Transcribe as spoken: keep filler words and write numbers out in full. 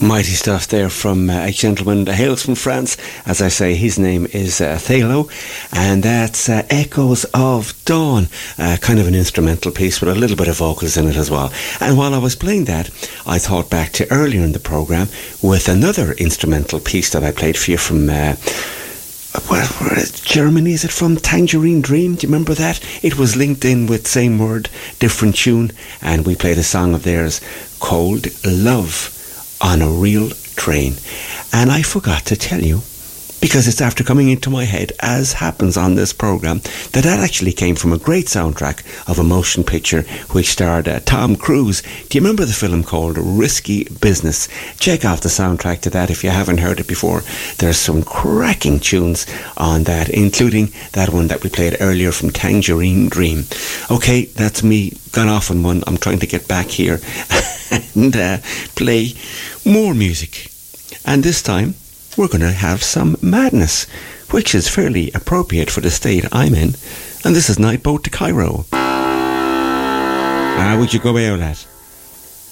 Mighty stuff there from uh, a gentleman that hails from France. As I say, his name is uh, Thalo, and that's uh, Echoes of Dawn, uh, kind of an instrumental piece with a little bit of vocals in it as well. And while I was playing that, I thought back to earlier in the programme with another instrumental piece that I played for you from uh, where, where is Germany, is it from? Tangerine Dream, do you remember that? It was linked in with same word, different tune, and we played a song of theirs called Love on a Real Train. And I forgot to tell you, because it's after coming into my head, as happens on this programme, that that actually came from a great soundtrack of a motion picture which starred uh, Tom Cruise. Do you remember the film called Risky Business? Check out the soundtrack to that if you haven't heard it before. There's some cracking tunes on that, including that one that we played earlier from Tangerine Dream. Okay, that's me gone off on one. I'm trying to get back here and uh, play more music. And this time we're going to have some madness, which is fairly appropriate for the state I'm in. And this is Night Boat to Cairo. Ah, would you go away with that?